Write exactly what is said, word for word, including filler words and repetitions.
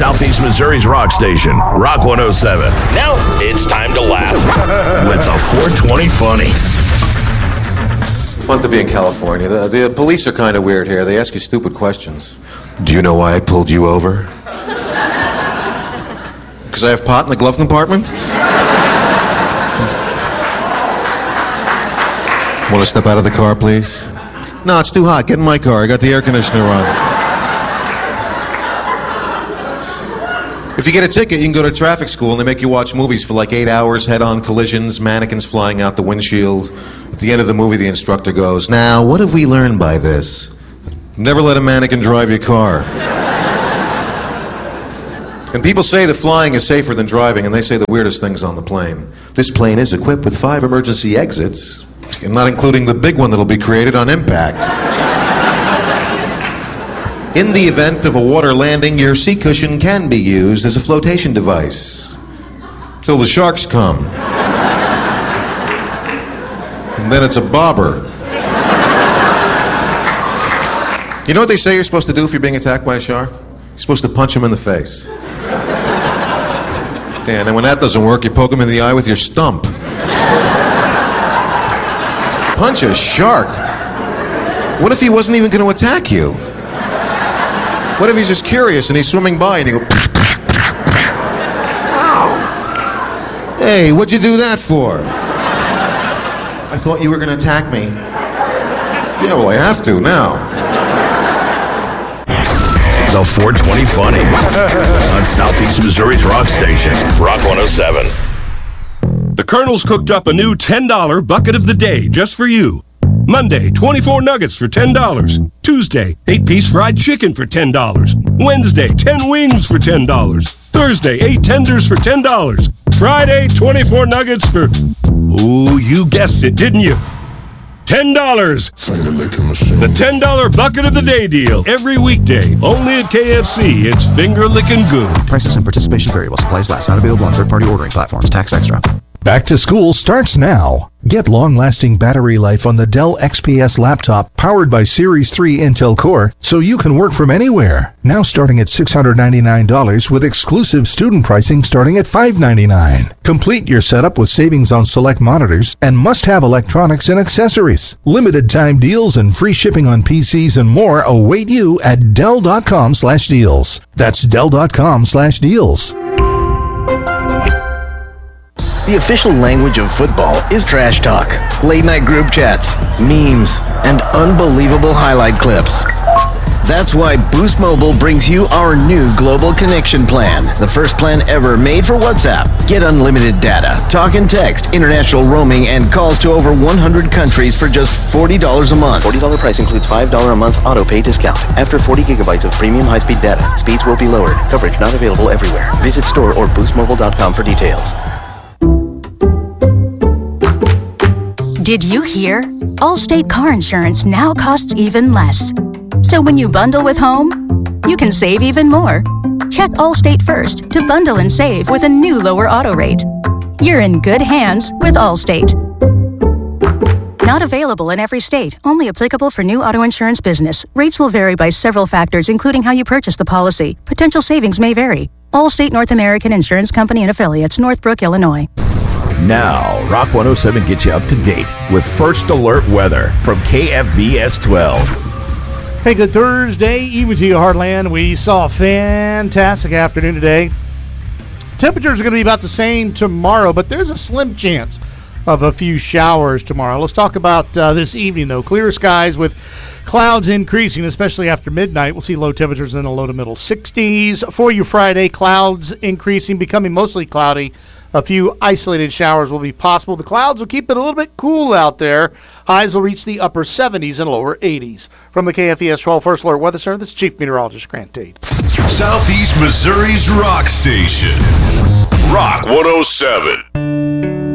Southeast Missouri's rock station, Rock one oh seven. Now it's time to laugh with the four twenty Funny. Fun to be in California. The, the police are kind of weird here. They ask you stupid questions. Do you know why I pulled you over? Because I have pot in the glove compartment? Want to step out of the car, please? No, it's too hot. Get in my car. I got the air conditioner on. If you get a ticket, you can go to traffic school and they make you watch movies for like eight hours, head-on collisions, mannequins flying out the windshield. At the end of the movie, the instructor goes, now, what have we learned by this? Never let a mannequin drive your car. And people say that flying is safer than driving, and they say the weirdest things on the plane. This plane is equipped with five emergency exits, and not including the big one that'll be created on impact. In the event of a water landing, your seat cushion can be used as a flotation device. Till the sharks come. And then it's a bobber. You know what they say you're supposed to do if you're being attacked by a shark? You're supposed to punch him in the face. Yeah, and then when that doesn't work, you poke him in the eye with your stump. Punch a shark? What if he wasn't even going to attack you? What if he's just curious and he's swimming by and you go, ow. Hey, what'd you do that for? I thought you were going to attack me. Yeah, well, I have to now. The four twenty Funny on Southeast Missouri's rock station, Rock one oh seven. The Colonel's cooked up a new ten dollar bucket of the day just for you. Monday, twenty-four nuggets for ten dollars. Tuesday, eight-piece fried chicken for ten dollars. Wednesday, ten wings for ten dollars. Thursday, eight tenders for ten dollars. Friday, twenty-four nuggets for... Ooh, you guessed it, didn't you? ten dollars. The ten dollar bucket of the day deal. Every weekday, only at K F C. It's finger-licking good. Prices and participation variable. Supplies last. Not available on third-party ordering platforms. Tax extra. Back to school starts now. Get long-lasting battery life on the Dell X P S laptop powered by Series three Intel Core so you can work from anywhere. Now starting at six hundred ninety-nine dollars with exclusive student pricing starting at five hundred ninety-nine dollars. Complete your setup with savings on select monitors and must-have electronics and accessories. Limited time deals and free shipping on P Cs and more await you at Dell.com slash deals. That's Dell.com slash deals. The official language of football is trash talk, late-night group chats, memes, and unbelievable highlight clips. That's why Boost Mobile brings you our new Global Connection Plan, the first plan ever made for WhatsApp. Get unlimited data, talk and text, international roaming, and calls to over one hundred countries for just forty dollars a month. forty dollars price includes five dollars a month auto pay discount. After forty gigabytes of premium high-speed data, speeds will be lowered. Coverage not available everywhere. Visit store or boost mobile dot com for details. Did you hear? Allstate car insurance now costs even less. So when you bundle with home, you can save even more. Check Allstate first to bundle and save with a new lower auto rate. You're in good hands with Allstate. Not available in every state. Only applicable for new auto insurance business. Rates will vary by several factors, including how you purchase the policy. Potential savings may vary. Allstate North American Insurance Company and Affiliates, Northbrook, Illinois. Now, Rock one oh seven gets you up to date with First Alert Weather from K F V S twelve. Hey, good Thursday evening to you, Heartland. We saw a fantastic afternoon today. Temperatures are going to be about the same tomorrow, but there's a slim chance of a few showers tomorrow. Let's talk about uh, this evening, though. Clear skies with clouds increasing, especially after midnight. We'll see low temperatures in the low to middle sixties. For you Friday, clouds increasing, becoming mostly cloudy. A few isolated showers will be possible. The clouds will keep it a little bit cool out there. Highs will reach the upper seventies and lower eighties. From the K F V S twelve First Alert Weather Center, this is Chief Meteorologist Grant Tate. Southeast Missouri's rock station, Rock one oh seven.